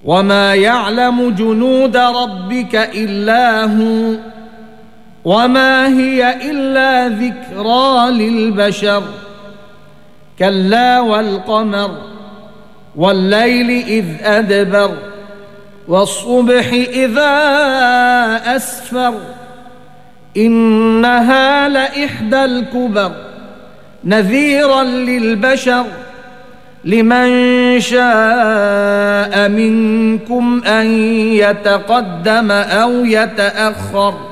وما يعلم جنود ربك إلا هو وما هي إلا ذكرى للبشر كلا والقمر والليل إذ أدبر والصبح إذا أسفر إنها لإحدى الكبر نذيرا للبشر لمن شاء منكم أن يتقدم أو يتأخر